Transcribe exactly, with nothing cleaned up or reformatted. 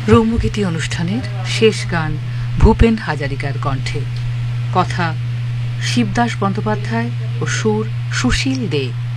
রৌমগীতি অনুষ্ঠানের শেষ গান ভূপেন হাজারিকার কণ্ঠে, কথা শিবদাস বন্দ্যোপাধ্যায় ও সুর সুশীল দে।